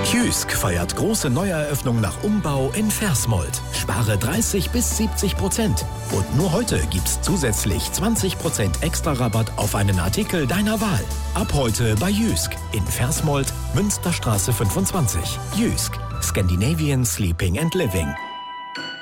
Jysk feiert große Neueröffnung nach Umbau in Versmold. Spare 30-70%. Und nur heute gibt's zusätzlich 20% extra Rabatt auf einen Artikel deiner Wahl. Ab heute bei Jysk in Versmold, Münsterstraße 25. Jysk, Scandinavian Sleeping and Living.